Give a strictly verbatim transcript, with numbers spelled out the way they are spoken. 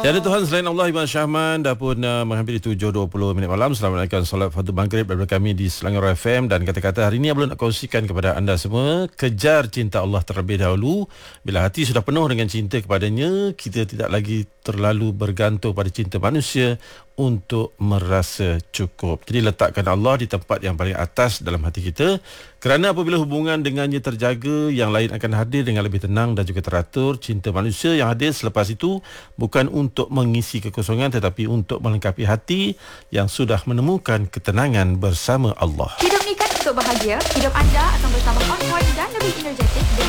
Tiada Tuhan selain Allah. Iman Syahman dah pun uh, menghampiri tujuh dua puluh minit malam. Selamat menunaikan solat fardu maghrib daripada kami di Selangor F M. Dan kata-kata hari ini Abang nak kongsikan kepada anda semua, kejar cinta Allah terlebih dahulu. Bila hati sudah penuh dengan cinta kepadanya, kita tidak lagi terlalu bergantung pada cinta manusia untuk merasa cukup. Jadi letakkan Allah di tempat yang paling atas dalam hati kita, kerana apabila hubungan dengannya terjaga, yang lain akan hadir dengan lebih tenang dan juga teratur. Cinta manusia yang hadir selepas itu bukan untuk mengisi kekosongan, tetapi untuk melengkapi hati yang sudah menemukan ketenangan bersama Allah. Hidup ni kan untuk bahagia. Hidup anda akan bersama on point dan lebih energetik dengan